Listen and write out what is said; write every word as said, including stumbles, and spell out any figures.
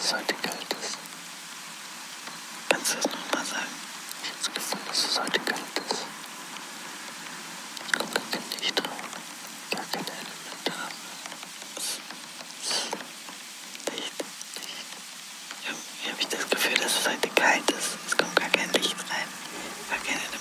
es heute kalt ist. Kannst du das nochmal sagen? Ich habe das Gefühl, dass es heute kalt ist. Es kommt gar kein Licht drauf. Gar keine Elementare. Es ist Licht, Licht. Irgendwie habe ich das Gefühl, dass es heute kalt ist. Es kommt gar kein Licht rein. Gar keine